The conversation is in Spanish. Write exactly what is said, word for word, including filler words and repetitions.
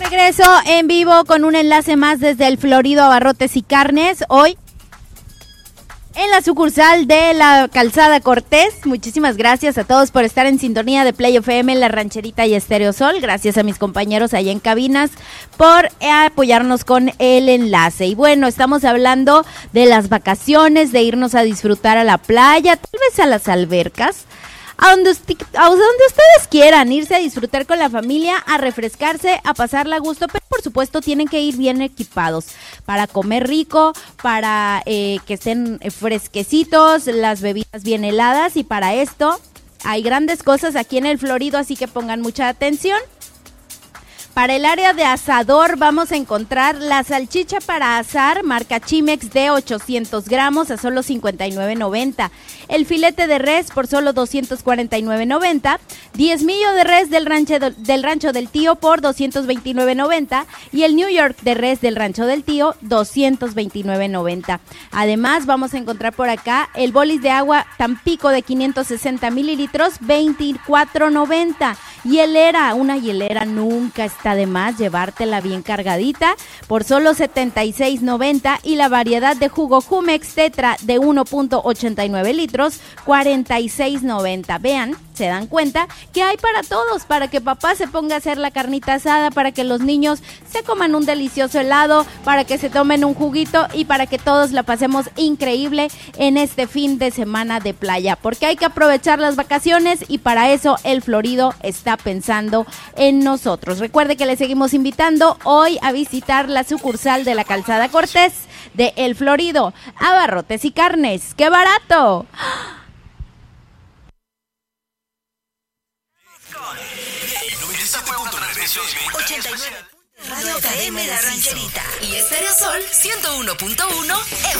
Regreso en vivo con un enlace más desde el Florido Abarrotes y Carnes. Hoy en la sucursal de la Calzada Cortés. Muchísimas gracias a todos por estar en sintonía de Play F M, La Rancherita y Estéreo Sol. Gracias a mis compañeros allá en cabinas por apoyarnos con el enlace. Y bueno, estamos hablando de las vacaciones, de irnos a disfrutar a la playa, tal vez a las albercas. A donde, a donde ustedes quieran, irse a disfrutar con la familia, a refrescarse, a pasarla a gusto, pero por supuesto tienen que ir bien equipados para comer rico, para eh, que estén fresquecitos, las bebidas bien heladas, y para esto hay grandes cosas aquí en el Florido, así que pongan mucha atención. Para el área de asador vamos a encontrar la salchicha para asar marca Chimex de ochocientos gramos a solo cincuenta y nueve noventa. El filete de res por solo doscientos cuarenta y nueve noventa. Diezmillo de res del rancho, del rancho del tío por doscientos veintinueve noventa. Y el New York de res del rancho del tío doscientos veintinueve noventa. Además vamos a encontrar por acá el bolis de agua Tampico de quinientos sesenta mililitros, veinticuatro noventa. Hielera, una hielera nunca está de más, llevártela bien cargadita por solo setenta y seis noventa. Y la variedad de jugo Jumex Tetra de uno punto ochenta y nueve litros, cuarenta y seis noventa. Vean, se dan cuenta que hay para todos, para que papá se ponga a hacer la carnita asada, para que los niños se coman un delicioso helado, para que se tomen un juguito y para que todos la pasemos increíble en este fin de semana de playa, porque hay que aprovechar las vacaciones y para eso el Florido está pensando en nosotros. Recuerde que le seguimos invitando hoy a visitar la sucursal de la Calzada Cortés de El Florido, Abarrotes y Carnes. ¡Qué barato! ochenta y nueve Radio Academia La Rancherita y Estéreo Sol ciento uno punto uno